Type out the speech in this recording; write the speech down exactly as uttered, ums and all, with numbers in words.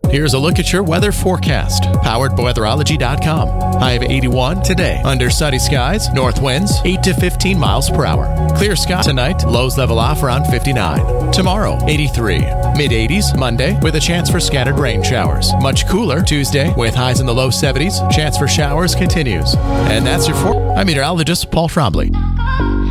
Here's a look at your weather forecast, powered by weatherology dot com. High of eighty-one today. Under sunny skies, north winds eight to fifteen miles per hour. Clear sky tonight, lows level off around fifty-nine. Tomorrow, eighty-three. mid eighties Monday with a chance for scattered rain showers. Much cooler Tuesday with highs in the low seventies. Chance for showers continues. And that's your forecast. I'm meteorologist Paul Trombley.